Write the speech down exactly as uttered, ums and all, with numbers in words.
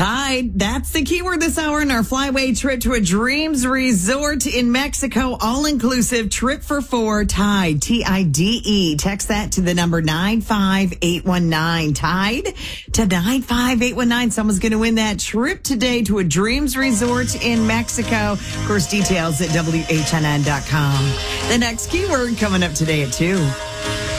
Tide, that's the keyword this hour in our flyway trip to a Dreams Resort in Mexico. All-inclusive trip for four. Tide, T I D E. Text that to the number nine five eight one nine. Tide to nine five eight one nine. Someone's going to win that trip today to a Dreams Resort in Mexico. Of course, details at W H N N dot com. The next keyword coming up today at two.